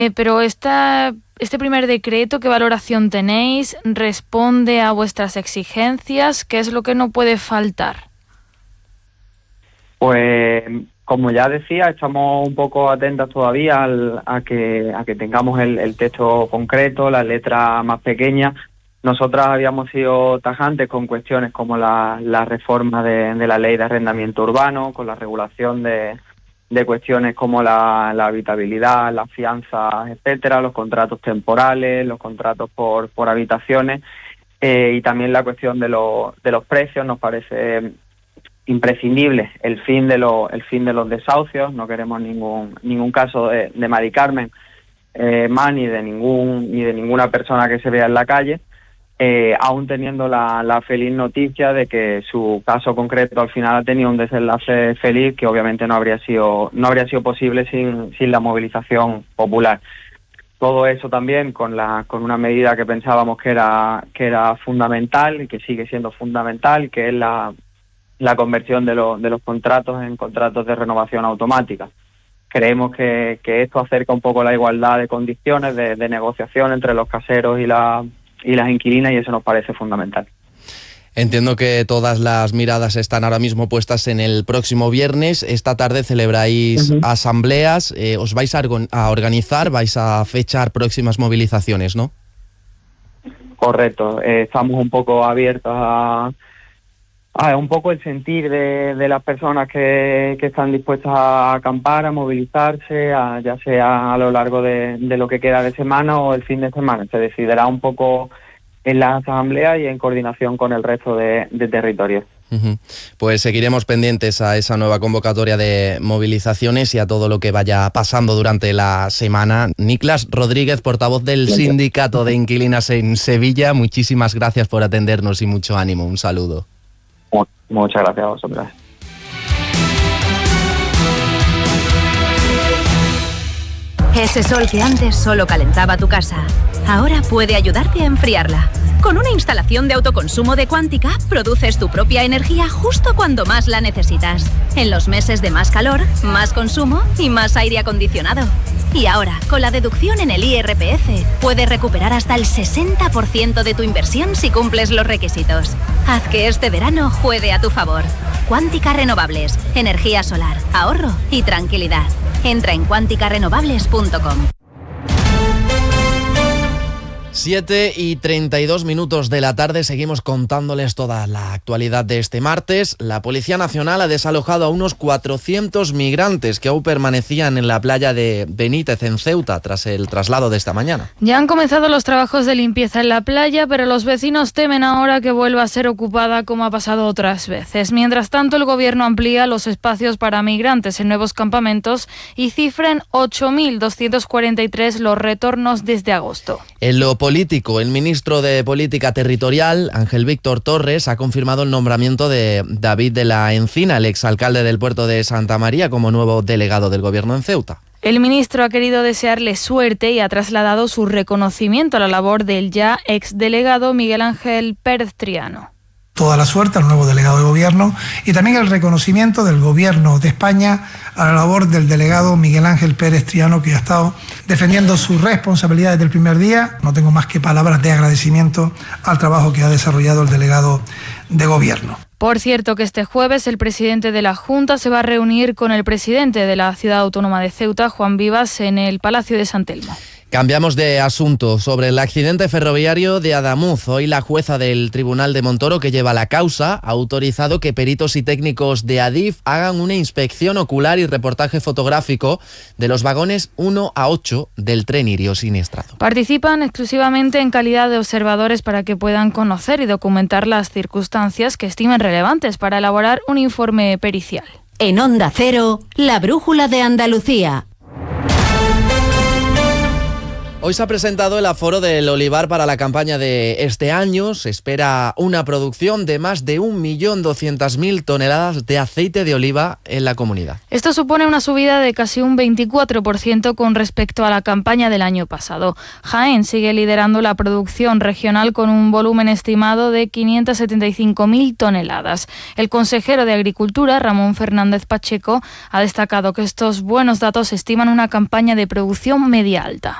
Pero este primer decreto, ¿qué valoración tenéis? ¿Responde a vuestras exigencias? ¿Qué es lo que no puede faltar? Pues, como ya decía, estamos un poco atentos todavía a que tengamos el texto concreto, la letra más pequeña. Nosotras habíamos sido tajantes con cuestiones como la reforma de la ley de arrendamiento urbano, con la regulación de cuestiones como la habitabilidad, las fianzas, etcétera, los contratos temporales, los contratos por habitaciones, y también la cuestión de los precios. Nos parece imprescindible el fin de los desahucios. No queremos ningún caso de Mari Carmen, más ni de ninguna persona que se vea en la calle, aún teniendo la feliz noticia de que su caso concreto al final ha tenido un desenlace feliz, que obviamente no habría sido posible sin la movilización popular. Todo eso también con una medida que pensábamos que era fundamental y que sigue siendo fundamental, que es la conversión de los contratos en contratos de renovación automática. Creemos que esto acerca un poco la igualdad de condiciones de negociación entre los caseros y las inquilinas, y eso nos parece fundamental. Entiendo que todas las miradas están ahora mismo puestas en el próximo viernes. Esta tarde celebráis asambleas, os vais a organizar, vais a fechar próximas movilizaciones, ¿no? Correcto, estamos un poco abiertos a un poco el sentir de las personas que están dispuestas a acampar, a movilizarse, ya sea a lo largo de lo que queda de semana o el fin de semana. Se decidirá un poco en la asamblea y en coordinación con el resto de territorios. Pues seguiremos pendientes a esa nueva convocatoria de movilizaciones y a todo lo que vaya pasando durante la semana. Niklas Rodríguez, portavoz del Sindicato de Inquilinas en Sevilla, muchísimas gracias por atendernos y mucho ánimo. Un saludo. Muchas gracias a vosotras. Ese sol que antes solo calentaba tu casa, ahora puede ayudarte a enfriarla. Con una instalación de autoconsumo de Quantica, produces tu propia energía justo cuando más la necesitas. En los meses de más calor, más consumo y más aire acondicionado. Y ahora, con la deducción en el IRPF, puedes recuperar hasta el 60% de tu inversión si cumples los requisitos. Haz que este verano juegue a tu favor. Quantica Renovables, energía solar, ahorro y tranquilidad. Entra en quanticarenovables.com. 7:32 de la tarde, seguimos contándoles toda la actualidad de este martes. La Policía Nacional ha desalojado a unos 400 migrantes que aún permanecían en la playa de Benítez, en Ceuta, tras el traslado de esta mañana. Ya han comenzado los trabajos de limpieza en la playa, pero los vecinos temen ahora que vuelva a ser ocupada como ha pasado otras veces. Mientras tanto, el Gobierno amplía los espacios para migrantes en nuevos campamentos y cifra en 8.243 los retornos desde agosto. En lo político, el ministro de Política Territorial, Ángel Víctor Torres, ha confirmado el nombramiento de David de la Encina, el exalcalde del puerto de Santa María, como nuevo delegado del Gobierno en Ceuta. El ministro ha querido desearle suerte y ha trasladado su reconocimiento a la labor del ya exdelegado Miguel Ángel Pérez Triano. Toda la suerte al nuevo delegado de Gobierno y también el reconocimiento del Gobierno de España a la labor del delegado Miguel Ángel Pérez Triano, que ha estado defendiendo su responsabilidad desde el primer día. No tengo más que palabras de agradecimiento al trabajo que ha desarrollado el delegado de Gobierno. Por cierto, que este jueves el presidente de la Junta se va a reunir con el presidente de la Ciudad Autónoma de Ceuta, Juan Vivas, en el Palacio de San Telmo. Cambiamos de asunto. Sobre el accidente ferroviario de Adamuz, hoy la jueza del Tribunal de Montoro, que lleva la causa, ha autorizado que peritos y técnicos de Adif hagan una inspección ocular y reportaje fotográfico de los vagones 1 a 8 del tren Irio siniestrado. Participan exclusivamente en calidad de observadores para que puedan conocer y documentar las circunstancias que estimen relevantes para elaborar un informe pericial. En Onda Cero, la brújula de Andalucía. Hoy Hoy se ha presentado el aforo del olivar para la campaña de este año. Se espera una producción de más de 1.200.000 toneladas de aceite de oliva en la comunidad. Esto supone una subida de casi un 24% con respecto a la campaña del año pasado. Jaén sigue liderando la producción regional con un volumen estimado de 575.000 toneladas. El consejero de Agricultura, Ramón Fernández Pacheco, ha destacado que estos buenos datos estiman una campaña de producción media alta.